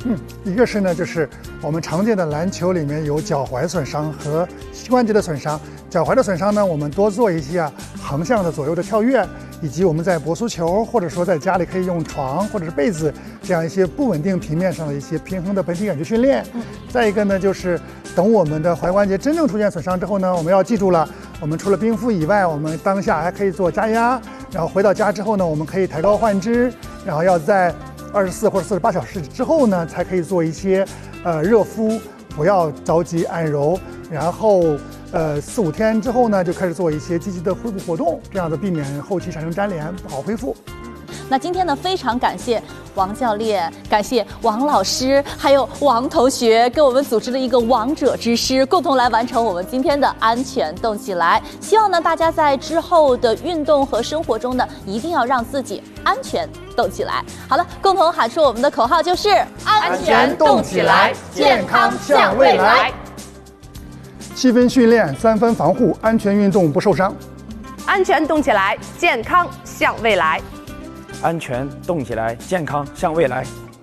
一个是呢，就是我们常见的篮球里面有脚踝损伤和膝关节的损伤。脚踝的损伤呢，我们多做一些横向的左右的跳跃，以及我们在搏速球或者说在家里可以用床或者是被子这样一些不稳定平面上的一些平衡的本体感觉训练。再一个呢，就是等我们的踝关节真正出现损伤之后呢，我们要记住了，我们除了冰敷以外，我们当下还可以做加压，然后回到家之后呢，我们可以抬高换肢，然后要在24或者48小时之后呢，才可以做一些热敷，不要着急按揉，然后4、5天之后呢，就开始做一些积极的恢复活动，这样子避免后期产生粘连，不好恢复。 那今天呢，非常感谢王教练，感谢王老师，还有王同学，给我们组织了一个王者之师，共同来完成我们今天的安全动起来。希望呢，大家在之后的运动和生活中呢，一定要让自己安全动起来。好了，共同喊出我们的口号就是安全动起来，健康向未来。 7分训练，3分防护，安全运动不受伤。 安全动起来，健康向未来。 安全动起来，健康向未来。